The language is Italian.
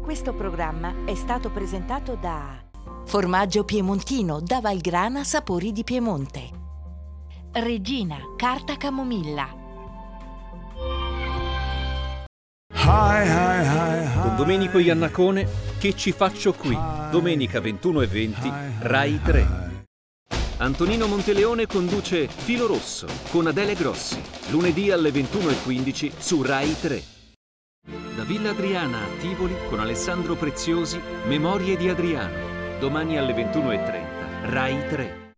Questo programma è stato presentato da Formaggio Piemontino da Valgrana, sapori di Piemonte. Regina, carta camomilla. Con Domenico Iannacone, Che ci faccio qui? Domenica 21:20, Rai 3. Antonino Monteleone conduce Filo Rosso con Adele Grossi, lunedì alle 21:15 su Rai 3. Da Villa Adriana a Tivoli con Alessandro Preziosi, Memorie di Adriano, domani alle 21:30, Rai 3.